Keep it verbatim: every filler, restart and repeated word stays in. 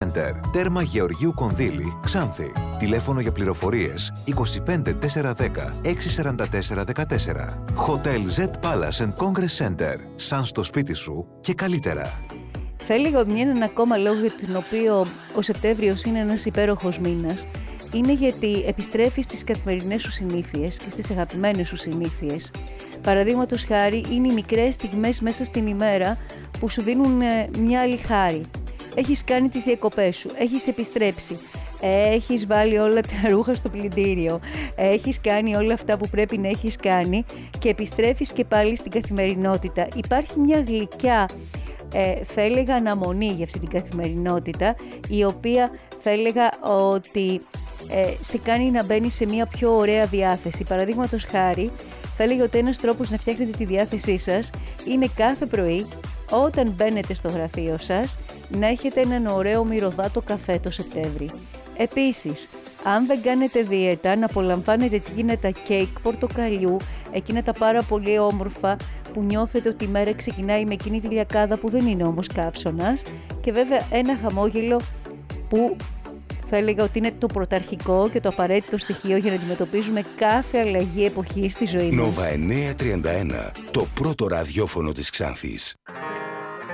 Center. Τέρμα Γεωργίου Κονδύλη, Ξάνθη. Τηλέφωνο για πληροφορίες είκοσι πέντε τετρακόσια δέκα έξι σαράντα τέσσερα δεκατέσσερα. Hotel Z Palace and Congress Center. Σαν στο σπίτι σου και καλύτερα. Θα έλεγα ότι έναν ακόμα λόγο για τον οποίο ο Σεπτέμβριος είναι ένας υπέροχος μήνας είναι γιατί επιστρέφει στις καθημερινές σου συνήθειες και στις αγαπημένες σου συνήθειες. Παραδείγματος χάρη, είναι οι μικρές στιγμές μέσα στην ημέρα που σου δίνουν μια άλλη χάρη. Έχεις κάνει τις διακοπές σου, έχεις επιστρέψει, έχεις βάλει όλα τα ρούχα στο πλυντήριο, έχεις κάνει όλα αυτά που πρέπει να έχεις κάνει και επιστρέφεις και πάλι στην καθημερινότητα. Υπάρχει μια γλυκιά, ε, θα έλεγα, αναμονή για αυτή την καθημερινότητα, η οποία θα έλεγα ότι ε, σε κάνει να μπαίνεις σε μια πιο ωραία διάθεση. Παραδείγματος χάρη, θα έλεγα ότι ένας τρόπος να φτιάχνετε τη διάθεσή σας είναι κάθε πρωί, όταν μπαίνετε στο γραφείο σας, να έχετε έναν ωραίο μυρωδάτο καφέ το Σεπτέμβρη. Επίσης, αν δεν κάνετε δίαιτα, να απολαμβάνετε εκείνα τα κέικ πορτοκαλιού, εκείνα τα πάρα πολύ όμορφα που νιώθετε ότι η μέρα ξεκινάει με εκείνη τη λιακάδα που δεν είναι όμως καύσωνας, και βέβαια ένα χαμόγελο που θα έλεγα ότι είναι το πρωταρχικό και το απαραίτητο στοιχείο για να αντιμετωπίζουμε κάθε αλλαγή εποχή στη ζωή μας. Νόβα εννιακόσια τριάντα ένα, το πρώτο ραδιόφωνο της Ξάνθης.